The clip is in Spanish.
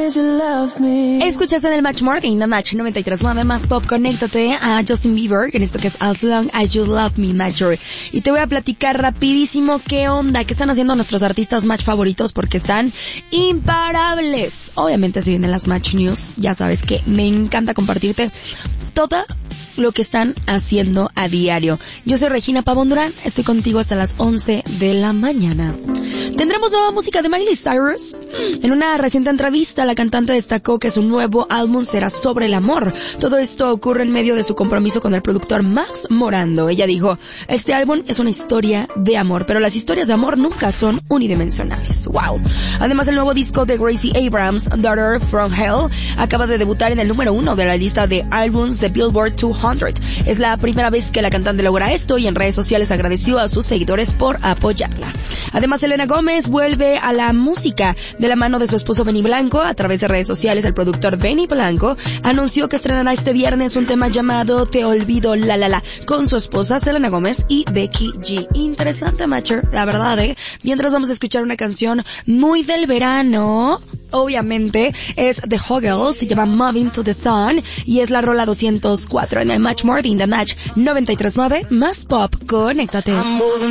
Escuchas en el Match Morning, The Match 93.9 más pop. Conéctate a Justin Bieber en esto que es As Long As You Love Me, Matcher. Y te voy a platicar rapidísimo qué onda, qué están haciendo nuestros artistas Match favoritos, porque están imparables. Obviamente se vienen las Match News, ya sabes que me encanta compartirte todo lo que están haciendo a diario. Yo soy Regina Pavón Durán, estoy contigo hasta las 11 de la mañana. Tendremos nueva música de Miley Cyrus. En una reciente entrevista, la cantante destacó que su nuevo álbum será sobre el amor. Todo esto ocurre en medio de su compromiso con el productor Max Morando. Ella dijo, este álbum es una historia de amor, pero las historias de amor nunca son unidimensionales. ¡Wow! Además, el nuevo disco de Gracie Abrams, Daughter from Hell, acaba de debutar en el número 1 de la lista de álbums de Billboard 200. Es la primera vez que la cantante logra esto y en redes sociales agradeció a sus seguidores por apoyarla. Además, Selena Gómez vuelve a la música de la mano de su esposo Benny Blanco. A través de redes sociales, el productor Benny Blanco anunció que estrenará este viernes un tema llamado Te Olvido La La La con su esposa Selena Gómez y Becky G. Interesante, Matcher, la verdad, Mientras vamos a escuchar una canción muy del verano. Obviamente es The Huggles, se llama Moving to the Sun y es la rola 204 en el Match Morning, The Match 93.9 más pop. Conéctate.